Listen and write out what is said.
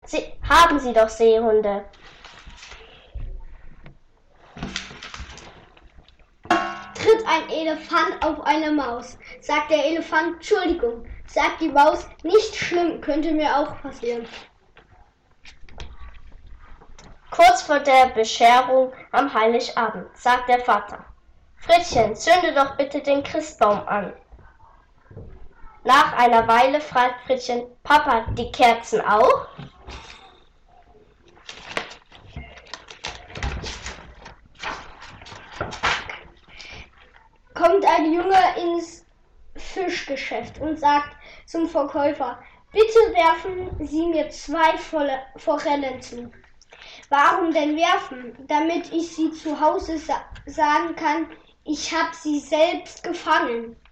Haben Sie doch Seehunde. Tritt ein Elefant auf eine Maus. Sagt der Elefant, Entschuldigung. Sagt die Maus, nicht schlimm, könnte mir auch passieren. Kurz vor der Bescherung am Heiligabend sagt der Vater: Fritzchen, zünde doch bitte den Christbaum an. Nach einer Weile fragt Fritzchen: Papa, die Kerzen auch? Kommt ein Junge ins Fischgeschäft und sagt zum Verkäufer: Bitte werfen Sie mir 2 Forellen zu. Warum denn werfen? Damit ich sie zu Hause sagen kann, ich habe sie selbst gefangen.